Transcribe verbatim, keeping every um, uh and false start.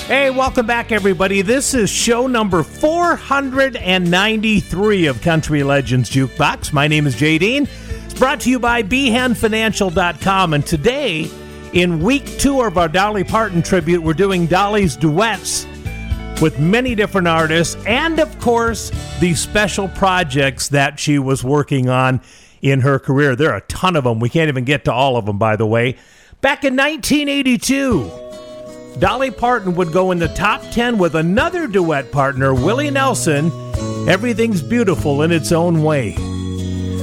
Hey, welcome back, everybody. This is show number four hundred ninety-three of Country Legends Jukebox. My name is Jay Dean. It's brought to you by behan financial dot com. And today, in week two of our Dolly Parton tribute, we're doing Dolly's duets with many different artists and, of course, the special projects that she was working on in her career. There are a ton of them. We can't even get to all of them, by the way. Back in nineteen eighty-two, Dolly Parton would go in the top ten with another duet partner, Willie Nelson. Everything's Beautiful in Its Own Way.